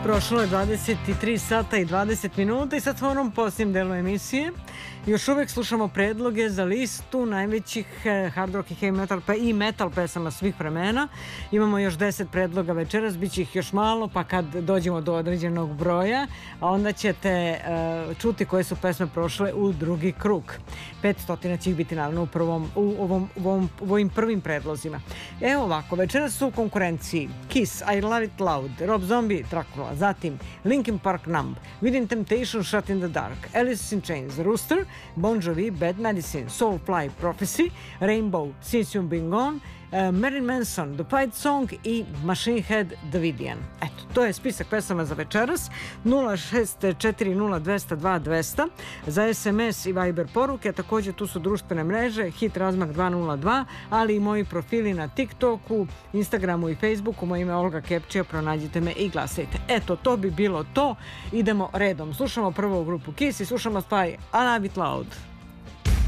Prošlo je 23 sata i 20 minuta i sad smo u onom posljednjem delu emisije. Još uvijek slušamo predloge za listu najvećih hard rock i heavy metal pa i metal pesama svih vremena. Imamo još 10 predloga večeras, bit će ih još malo, pa kad dođemo do određenog broja, onda ćete čuti koje su pesme prošle u drugi krug. 500 će ih biti naravno u ovim prvim predlozima. Evo ovako, večeras su u konkurenciji Kiss, I Love It Loud, Rob Zombie, Dracula, zatim Linkin Park Numb, Within Temptation, Shut in the Dark, Alice in Chains, Rooster, Bon Jovi, Bad Medicine, Soulfly, Prophecy, Rainbow, Since You've Been Gone, Marilyn Manson, The Fight Song i Machine Head, Davidian. Eto, to je spisak pesama za večeras. 0640202 za SMS i Viber poruke, također tu su društvene mreže, Hit Razmak 202, ali i moji profili na TikToku, Instagramu i Facebooku. Moje ime Olga Kepčija, pronađite me i glasajte. Eto, to bi bilo to. Idemo redom. Slušamo prvo grupu Kiss i slušamo stvari I Love It Loud.